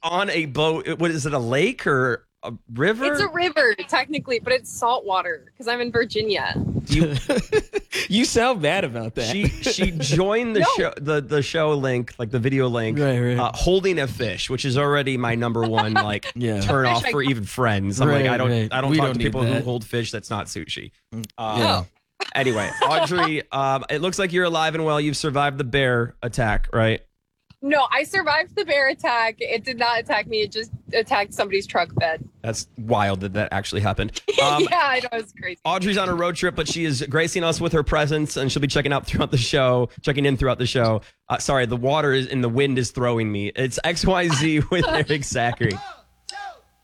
on a boat. What is it? A lake or a river? It's a river, technically, but it's salt water because I'm in Virginia. You sound bad about that. She joined the show the show link, like the video link, right. holding a fish, which is already my number one turn off for even friends. I'm like, I don't talk to people who hold fish that's not sushi. Anyway, Audrey, it looks like you're alive and well. You've survived the bear attack, right? No, I survived the bear attack. It did not attack me. It just attacked somebody's truck bed. That's wild that actually happened. Yeah, I know. It's crazy. Audrey's on a road trip, but she is gracing us with her presence, and she'll be checking in throughout the show. Sorry, the water and the wind is throwing me. It's XYZ with Eric Zachary.